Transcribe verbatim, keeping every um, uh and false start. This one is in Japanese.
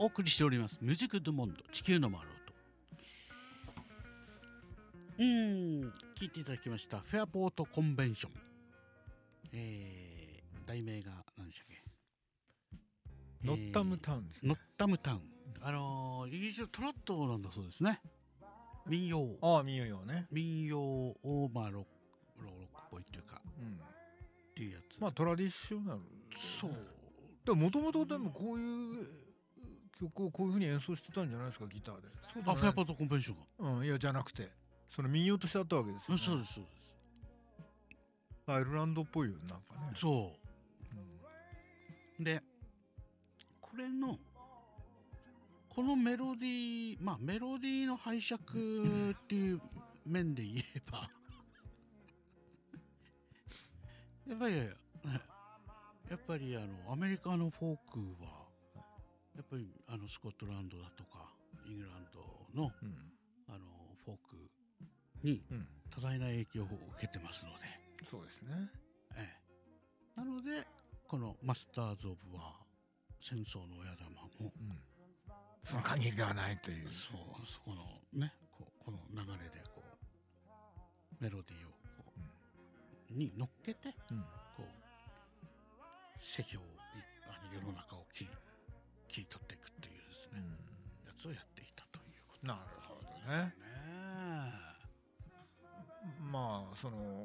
お送りしておりますミュージックドゥモンド地球の回ろうと。うーん聞いていただきましたフェアポートコンベンション、えー、題名が何でしたっけ。 ノッタムタウンですね、 ノッタムタウン、あのー、イギリスのトラットなんだそうですね。民謡、 ああ民謡ね、 民謡をまあロックロックっぽいっていうか、 うん、 っていうやつ。 まあトラディショナル、 そうでももともとでもこういう曲をこういう風に演奏してたんじゃないですか、ギターで。そうだね、 あフェアポートコンベンションが、 うん、いやじゃなくてその民謡としてあったわけですよ、ね、 そうですそうです。 アイルランドっぽいよね、なんかね。 そう、 うん、 でこれのこのメロディー、まあメロディーの拝借っていう面で言えばやっぱりやっぱりあのアメリカのフォークはやっぱりあのスコットランドだとかイングランドの、 うん、 あのフォークに多大な影響を受けてますので、 うん、そうですね、 ええ、なのでこのマスターズ・オブ・ワー戦争の親玉も、 うん、その限りではないという、 そうそこのねこうこの流れでこうメロディーをこう、うん、に乗っけて、うん、こう世評にあの世の中を切り切り取っていくっていうですね、うん、やつをやっていたということ。 なるほどね。 ねえ、 まあその